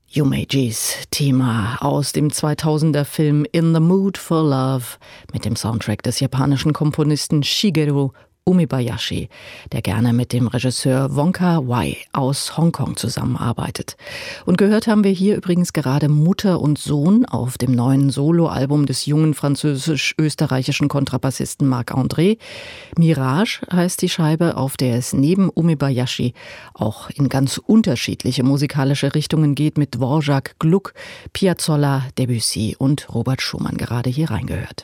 Yumeijis Thema aus dem 2000er Film In the Mood for Love mit dem Soundtrack des japanischen Komponisten Shigeru Umebayashi, der gerne mit dem Regisseur Wong Kar-wai aus Hongkong zusammenarbeitet. Und gehört haben wir hier übrigens gerade Mutter und Sohn auf dem neuen Soloalbum des jungen französisch-österreichischen Kontrabassisten Marc-André. Mirage heißt die Scheibe, auf der es neben Umebayashi auch in ganz unterschiedliche musikalische Richtungen geht, mit Dvorak, Gluck, Piazzolla, Debussy und Robert Schumann gerade hier reingehört.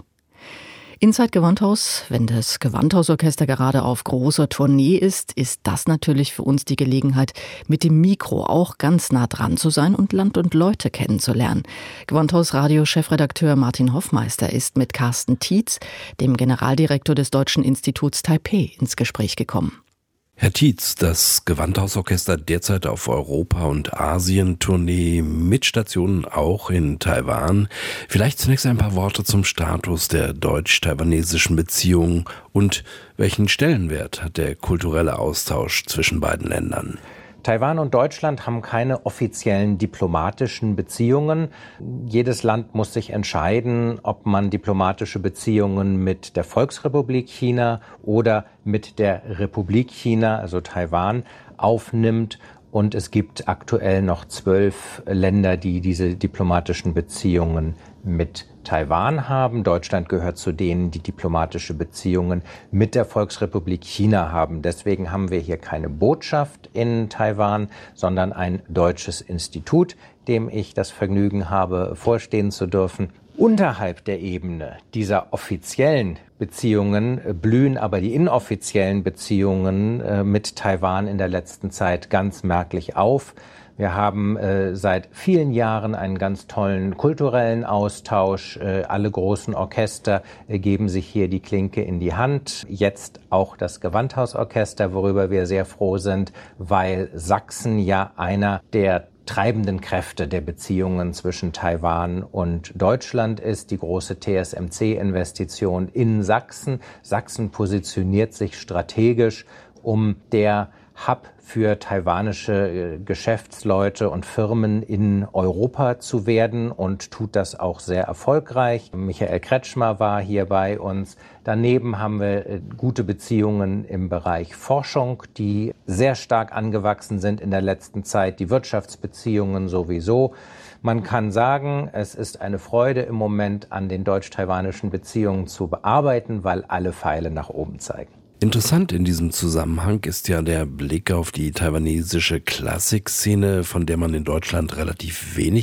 Inside Gewandhaus, wenn das Gewandhausorchester gerade auf großer Tournee ist das natürlich für uns die Gelegenheit, mit dem Mikro auch ganz nah dran zu sein und Land und Leute kennenzulernen. Gewandhaus-Radio-Chefredakteur Martin Hoffmeister ist mit Carsten Tietz, dem Generaldirektor des Deutschen Instituts Taipei, ins Gespräch gekommen. Herr Tietz, das Gewandhausorchester derzeit auf Europa- und Asien-Tournee mit Stationen auch in Taiwan. Vielleicht zunächst ein paar Worte zum Status der deutsch-taiwanesischen Beziehungen und welchen Stellenwert hat der kulturelle Austausch zwischen beiden Ländern? Taiwan und Deutschland haben keine offiziellen diplomatischen Beziehungen. Jedes Land muss sich entscheiden, ob man diplomatische Beziehungen mit der Volksrepublik China oder mit der Republik China, also Taiwan, aufnimmt. Und es gibt aktuell noch 12 Länder, die diese diplomatischen Beziehungen mit Taiwan haben. Deutschland gehört zu denen, die diplomatische Beziehungen mit der Volksrepublik China haben. Deswegen haben wir hier keine Botschaft in Taiwan, sondern ein deutsches Institut, dem ich das Vergnügen habe, vorstehen zu dürfen. Unterhalb der Ebene dieser offiziellen Beziehungen blühen aber die inoffiziellen Beziehungen mit Taiwan in der letzten Zeit ganz merklich auf. Wir haben seit vielen Jahren einen ganz tollen kulturellen Austausch. Alle großen Orchester geben sich hier die Klinke in die Hand. Jetzt auch das Gewandhausorchester, worüber wir sehr froh sind, weil Sachsen ja einer der treibenden Kräfte der Beziehungen zwischen Taiwan und Deutschland ist. Die große TSMC-Investition in Sachsen. Sachsen positioniert sich strategisch, um der Hub für taiwanische Geschäftsleute und Firmen in Europa zu werden und tut das auch sehr erfolgreich. Michael Kretschmer war hier bei uns. Daneben haben wir gute Beziehungen im Bereich Forschung, die sehr stark angewachsen sind in der letzten Zeit. Die Wirtschaftsbeziehungen sowieso. Man kann sagen, es ist eine Freude im Moment an den deutsch-taiwanischen Beziehungen zu bearbeiten, weil alle Pfeile nach oben zeigen. Interessant in diesem Zusammenhang ist ja der Blick auf die taiwanesische Klassikszene, von der man in Deutschland relativ wenig